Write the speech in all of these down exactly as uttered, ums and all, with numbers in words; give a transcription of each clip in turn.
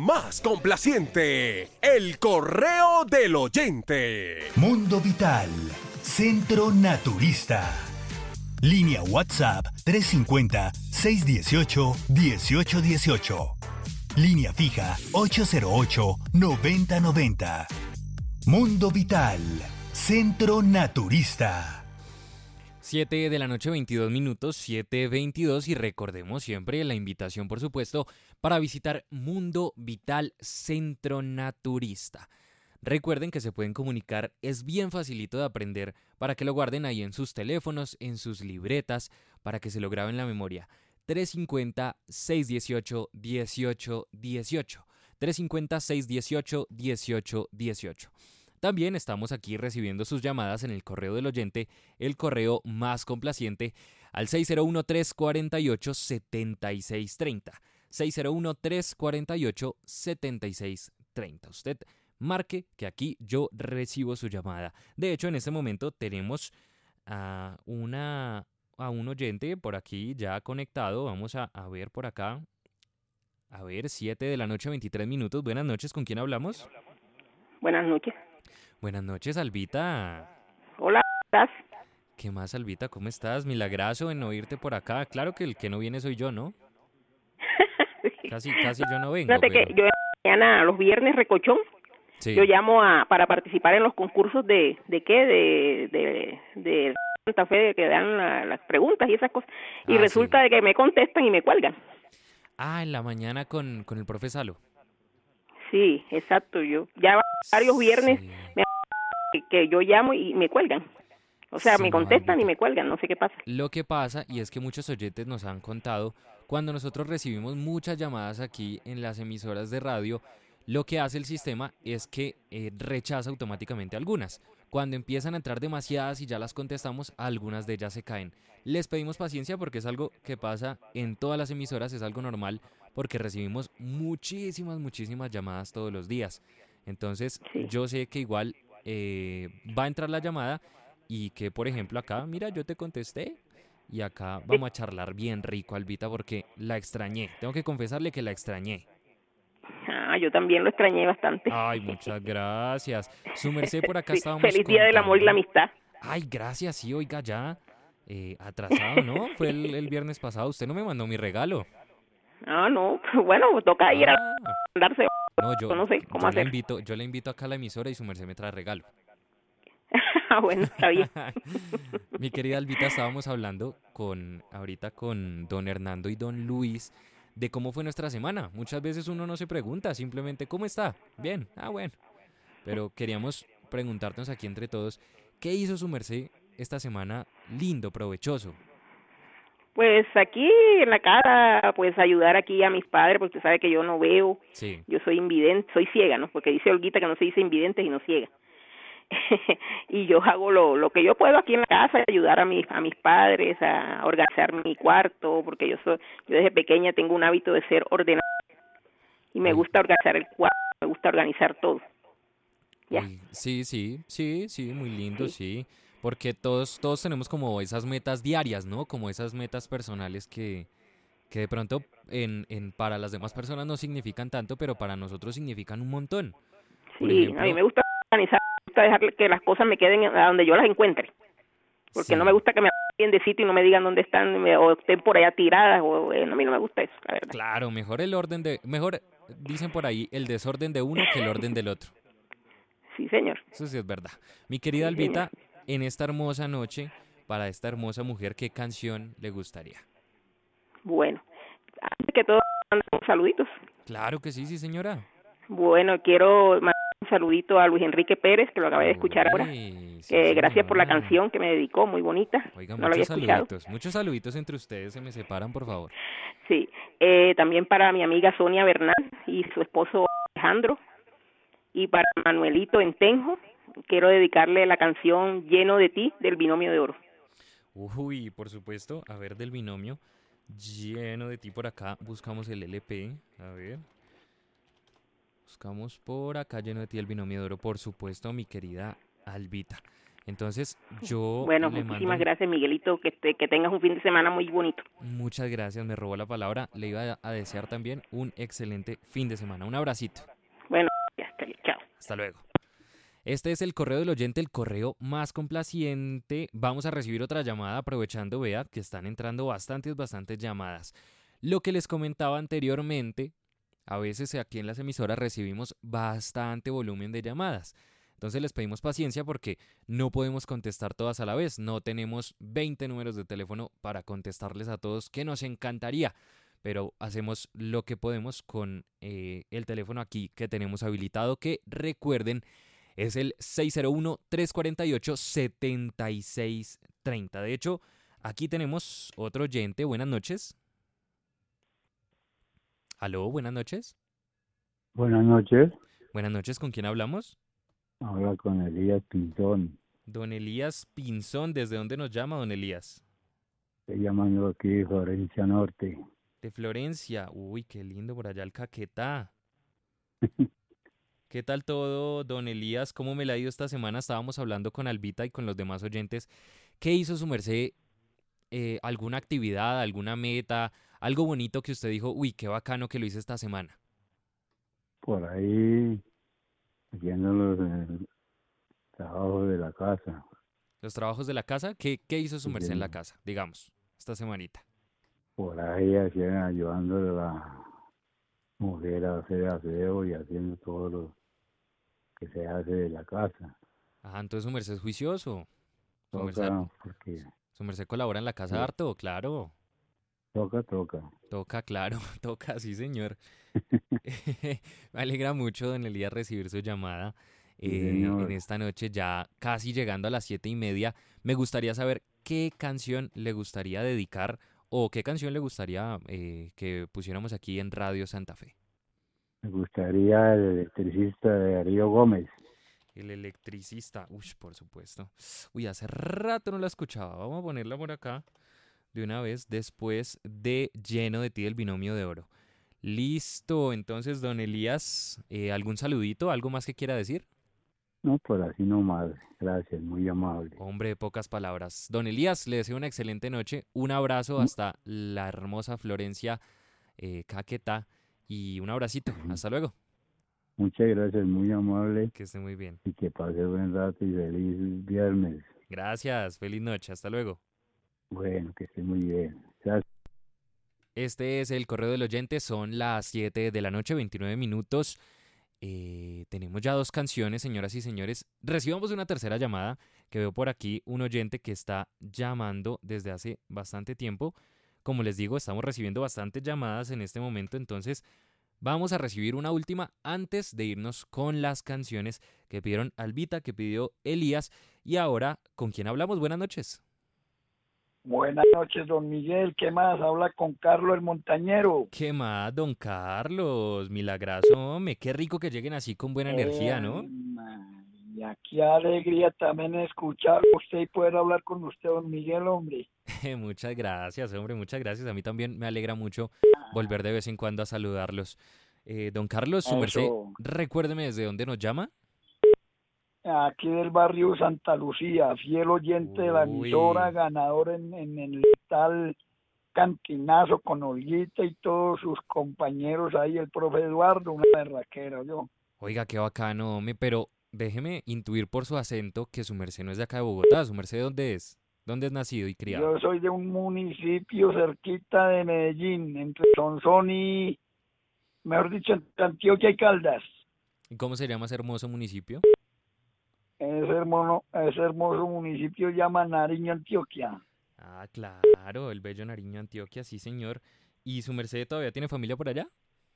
más complaciente, el correo del oyente. Mundo Vital, Centro Naturista. Línea WhatsApp tres cinco cero, seis uno ocho, uno ocho uno ocho. Línea fija ocho cero ocho, nueve cero nueve cero. Mundo Vital, Centro Naturista. siete de la noche, veintidós minutos, siete veintidós, y recordemos siempre la invitación, por supuesto, para visitar Mundo Vital Centro Naturista. Recuerden que se pueden comunicar, es bien facilito de aprender, para que lo guarden ahí en sus teléfonos, en sus libretas, para que se lo graben en la memoria. tres cinco cero, seis uno ocho, uno ocho uno ocho. tres cinco cero, seis uno ocho, uno ocho uno ocho. También estamos aquí recibiendo sus llamadas en el correo del oyente, el correo más complaciente, al seis cero uno, tres cuatro ocho, siete seis tres cero. seis cero uno, tres cuatro ocho, siete seis tres cero. Usted marque que aquí yo recibo su llamada. De hecho, en este momento tenemos a, una, a un oyente por aquí ya conectado. Vamos a, a ver por acá. A ver, siete de la noche, veintitrés minutos. Buenas noches, ¿con quién hablamos? Buenas noches. Buenas noches, Albita. Hola, ¿cómo estás? ¿Qué más, Albita? ¿Cómo estás? Milagrazo en oírte por acá. Claro que el que no viene soy yo, ¿no? Casi, casi yo no vengo. Fíjate pero... que yo mañana, los viernes, recochón, sí. Yo llamo a para participar en los concursos de, ¿de qué? De, de, de Santa Fe, que dan la, las preguntas y esas cosas. Y Ah, resulta sí. de que me contestan y me cuelgan. Ah, en la mañana con, con el profe Salo. Sí, exacto. Yo ya varios viernes Sí. me que, que yo llamo y me cuelgan. O sea, Sí, me no, contestan Albita. y me cuelgan, no sé qué pasa. Lo que pasa, y es que muchos oyentes nos han contado, cuando nosotros recibimos muchas llamadas aquí en las emisoras de radio, lo que hace el sistema es que eh, rechaza automáticamente algunas. Cuando empiezan a entrar demasiadas y ya las contestamos, algunas de ellas se caen. Les pedimos paciencia porque es algo que pasa en todas las emisoras, es algo normal, porque recibimos muchísimas, muchísimas llamadas todos los días. Entonces, Sí. yo sé que igual eh, va a entrar la llamada y que, por ejemplo, acá, mira, yo te contesté y acá vamos a charlar bien rico, Albita, porque la extrañé. Tengo que confesarle que la extrañé. Ah, yo también lo extrañé bastante. Ay, muchas gracias. Su merced, por acá Sí, estábamos feliz Día del Amor y la contando. Amistad. Ay, gracias, sí, oiga, ya. Eh, atrasado, ¿no? Fue el, el viernes pasado. Usted no me mandó mi regalo. Ah, no, bueno, toca ir a Ah, darse, no, yo, no sé cómo yo la hacer. invito, yo la invito acá a la emisora y su merced me trae regalo. Ah, bueno, está bien. Mi querida Albita, estábamos hablando con ahorita con don Hernando y don Luis de cómo fue nuestra semana. Muchas veces uno no se pregunta, simplemente ¿cómo está? Bien, ah bueno. Pero queríamos preguntarnos aquí entre todos, ¿qué hizo su merced esta semana lindo, provechoso? Pues aquí en la casa, pues ayudar aquí a mis padres, porque usted sabe que yo no veo, Sí. yo soy invidente, soy ciega, ¿no? Porque dice Olguita que no se dice invidente sino ciega. Y yo hago lo, lo que yo puedo aquí en la casa, ayudar a mis a mis padres a organizar mi cuarto, porque yo soy yo desde pequeña tengo un hábito de ser ordenada y me Uy, gusta organizar el cuarto, me gusta organizar todo. Ya. uy, sí, sí, sí, sí, muy lindo, Sí. sí. Porque todos, todos tenemos como esas metas diarias, ¿no? Como esas metas personales que, que de pronto en, en, para las demás personas no significan tanto, pero para nosotros significan un montón. Por Sí, a mí ejemplo, me gusta organizar, me gusta dejar que las cosas me queden a donde yo las encuentre, porque no me sí, gusta que me cambien de sitio y no me digan dónde están me- o estén por allá tiradas, o eh, a mí no me gusta eso, la verdad. claro, mejor el orden de, mejor dicen por ahí el desorden de uno que el orden del otro. Sí, señor. Eso sí es verdad. Mi querida Sí, señor. Albita, en esta hermosa noche, para esta hermosa mujer, ¿qué canción le gustaría? Bueno, antes que todo, mandar unos saluditos. Claro que sí, sí, señora. Bueno, quiero mandar un saludito a Luis Enrique Pérez, que lo acabé de escuchar ahora. Uy, sí, Eh, gracias por la señora. canción que me dedicó, muy bonita. Oiga, No la había muchos escuchado. saluditos, muchos saluditos entre ustedes, se me separan, por favor. Sí, eh, también para mi amiga Sonia Bernal y su esposo Alejandro, y para Manuelito en Tenjo, quiero dedicarle la canción Lleno de ti del Binomio de Oro. Uy, por supuesto, a ver del binomio, lleno de ti por acá, buscamos el L P, a ver, buscamos por acá lleno de ti el binomio de oro, por supuesto, mi querida Albita. Entonces, yo Bueno, le muchísimas mando... gracias, Miguelito, que, te, que tengas un fin de semana muy bonito. Muchas gracias, me robó la palabra. Le iba a- a desear también un excelente fin de semana. Un abracito. Bueno, ya está bien, chao. Hasta luego. Este es el correo del oyente, el correo más complaciente. Vamos a recibir otra llamada aprovechando, vea, que están entrando bastantes, bastantes llamadas. Lo que les comentaba anteriormente, a veces aquí en las emisoras recibimos bastante volumen de llamadas. Entonces les pedimos paciencia porque no podemos contestar todas a la vez. No tenemos veinte números de teléfono para contestarles a todos, que nos encantaría. Pero hacemos lo que podemos con eh, el teléfono aquí que tenemos habilitado, que recuerden es el seis cero uno, tres cuatro ocho, siete seis tres cero. De hecho, aquí tenemos otro oyente. Buenas noches. Aló, buenas noches. Buenas noches, Buenas noches, ¿con quién hablamos? habla con Elías Pinzón. Don Elías Pinzón, ¿desde dónde nos llama, don Elías? Estoy llamando aquí de Florencia Norte. De Florencia. Uy, qué lindo por allá el Caquetá. ¿Qué tal todo, don Elías? ¿Cómo me le ha ido esta semana? Estábamos hablando con Albita y con los demás oyentes. ¿Qué hizo su merced? Eh, ¿alguna actividad, alguna meta, algo bonito que usted dijo, uy, qué bacano que lo hice esta semana? Por ahí, haciendo los eh, trabajos de la casa. ¿Los trabajos de la casa? ¿Qué, qué hizo su merced en la Haciendo- casa, digamos, esta semanita? Por ahí haciendo, ayudando a la mujer a hacer aseo y haciendo todo lo que se hace de la casa. Ajá, entonces su merced es juicioso. Su merced, Toca, porque su merced colabora en la casa Sí. harto, claro. toca, toca. Toca, claro, toca, sí, señor. Me alegra mucho, don Elías, recibir su llamada Sí, eh, señor. en esta noche, ya casi llegando a las siete y media. Me gustaría saber qué canción le gustaría dedicar o qué canción le gustaría eh, que pusiéramos aquí en Radio Santa Fe. Me gustaría el electricista de Darío Gómez. El electricista, uy, por supuesto. Uy, hace rato no la escuchaba. Vamos a ponerla por acá de una vez después de Lleno de ti, el binomio de oro. Listo, entonces, don Elías, eh, ¿algún saludito, algo más que quiera decir? No, por así nomás. Gracias, muy amable. Hombre, de pocas palabras. Don Elías, le deseo una excelente noche. Un abrazo Mm. hasta la hermosa Florencia eh, Caquetá y un abracito. Ujú. Hasta luego. Muchas gracias, muy amable. Que esté muy bien. Y que pase buen rato y feliz viernes. Gracias. Feliz noche. Hasta luego. Bueno, que esté muy bien. Gracias. Este es el correo del oyente. Son las siete de la noche, veintinueve minutos. Eh, tenemos ya dos canciones, señoras y señores. Recibamos una tercera llamada que veo por aquí un oyente que está llamando desde hace bastante tiempo. Como les digo, estamos recibiendo bastantes llamadas en este momento, entonces vamos a recibir una última antes de irnos con las canciones que pidieron Albita, que pidió Elías. Y ahora, ¿con quién hablamos? Buenas noches. Buenas noches, don Miguel. ¿Qué más? Habla con Carlos el Montañero. ¿Qué más, don Carlos? Milagroso, hombre. Qué rico que lleguen así con buena energía, ¿no? Y aquí alegría también escuchar a usted y poder hablar con usted, don Miguel, hombre. Muchas gracias, hombre, muchas gracias. A mí también me alegra mucho volver de vez en cuando a saludarlos. Eh, don Carlos, su merced, Eso. recuérdeme desde dónde nos llama. Aquí del barrio Santa Lucía, fiel oyente de la Uy. emisora, ganador en, en el tal cantinazo con Olguita y todos sus compañeros ahí, el profe Eduardo, una berraquera, yo. Oiga, qué bacano, hombre, pero déjeme intuir por su acento que su merced no es de acá de Bogotá. ¿Su merced dónde es? ¿Dónde es nacido y criado? Yo soy de un municipio cerquita de Medellín, entre Sonsón y, mejor dicho, entre Antioquia y Caldas. ¿Y cómo se llama ese hermoso municipio? Ese hermoso, ese hermoso municipio llama Nariño, Antioquia. Ah, claro, el bello Nariño, Antioquia, sí, señor. ¿Y su merced todavía tiene familia por allá?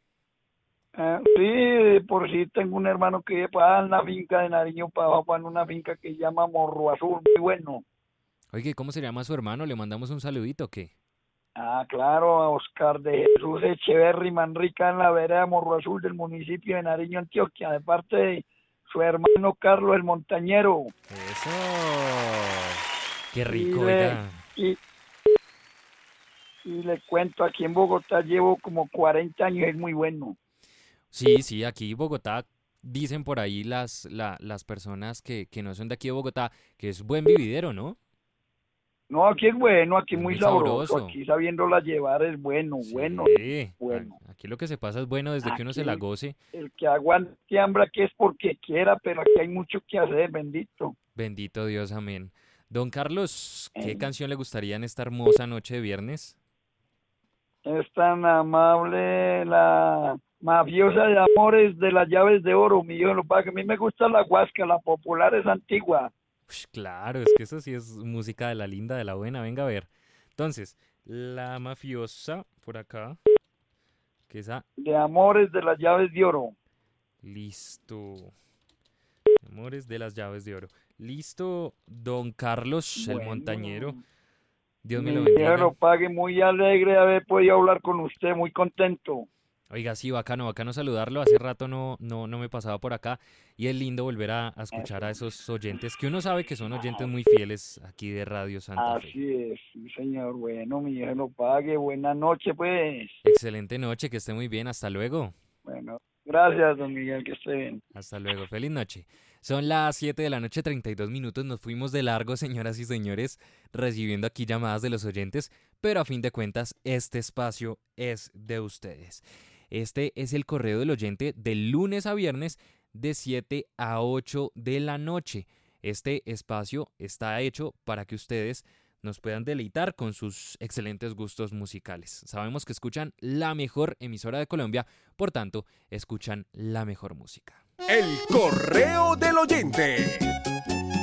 Eh, sí, de por sí tengo un hermano que vive para en la finca de Nariño, para abajo, en una finca que se llama Morro Azul, muy bueno. Oye, ¿cómo se llama su hermano? ¿Le mandamos un saludito o qué? Ah, claro, a Oscar de Jesús Echeverri Manrica, en la vereda de Morro Azul del municipio de Nariño, Antioquia, de parte de su hermano Carlos el Montañero. Eso. Qué rico, Y le- oiga. Y, y le cuento, aquí en Bogotá llevo como cuarenta años, es muy bueno. Sí, sí, aquí Bogotá dicen por ahí las, la, las personas que, que no son de aquí de Bogotá, que es buen vividero, ¿no? No, aquí es bueno, aquí Es muy muy sabroso, sabroso. aquí sabiéndola llevar es bueno, bueno, Sí, bueno. a- aquí lo que se pasa es bueno desde que uno se la Aquí- goce. El que aguante hambre aquí es porque quiera, pero aquí hay mucho que hacer, bendito. Bendito Dios, amén. Don Carlos, ¿qué Eh. canción le gustaría en esta hermosa noche de viernes? Es tan amable la mafiosa de amores de las llaves de oro, mi hijo, lo para que a mí me gusta la guasca, la popular es antigua. Ush, claro, es que eso sí es música de la linda, de la buena, venga a ver. Entonces, la mafiosa, por acá, que esa, De amores de las llaves de oro. listo. Amores de las llaves de oro. Listo, don Carlos, el Bueno, montañero. Dios me mi lo viejo bendiga. lo pague, muy alegre de haber podido hablar con usted, muy contento. Oiga, sí, bacano, bacano saludarlo. Hace rato no, no, no me pasaba por acá y es lindo volver a, a escuchar a esos oyentes que uno sabe que son oyentes muy fieles aquí de Radio Santa Fe. Así es, sí, señor. Bueno, mi viejo lo pague, buena noche, pues. Excelente noche, que esté muy bien. Hasta luego. Bueno, gracias, don Miguel, que esté bien. Hasta luego. Feliz noche. Son las siete de la noche, treinta y dos minutos. Nos fuimos de largo, señoras y señores, recibiendo aquí llamadas de los oyentes, pero a fin de cuentas, este espacio es de ustedes. Este es el correo del oyente de lunes a viernes de siete a ocho de la noche. Este espacio está hecho para que ustedes nos puedan deleitar con sus excelentes gustos musicales. Sabemos que escuchan la mejor emisora de Colombia, por tanto, escuchan la mejor música. El correo del oyente.